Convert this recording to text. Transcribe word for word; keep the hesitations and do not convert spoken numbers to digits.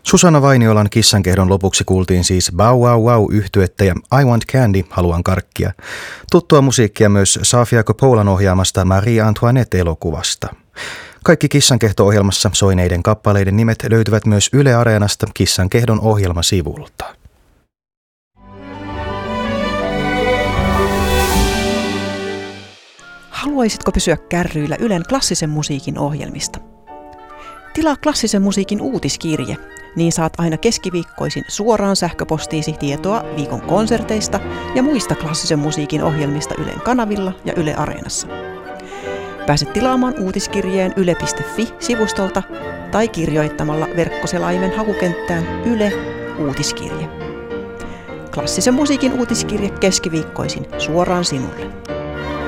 Susanna Vainiolan Kissankehdon lopuksi kuultiin siis Bow Wow Wow -yhtyettä ja I Want Candy, haluan karkkia. Tuttua musiikkia myös Sofia Coppolan ohjaamasta Marie Antoinette-elokuvasta. Kaikki Kissankehto-ohjelmassa soineiden kappaleiden nimet löytyvät myös Yle Areenasta Kissankehdon ohjelmasivulta. Haluaisitko pysyä kärryillä Ylen klassisen musiikin ohjelmista? Tilaa klassisen musiikin uutiskirje, niin saat aina keskiviikkoisin suoraan sähköpostiisi tietoa viikon konserteista ja muista klassisen musiikin ohjelmista Ylen kanavilla ja Yle Areenassa. Pääset tilaamaan uutiskirjeen yle piste fi-sivustolta tai kirjoittamalla verkkoselaimen hakukenttään Yle Uutiskirje. Klassisen musiikin uutiskirje keskiviikkoisin suoraan sinulle.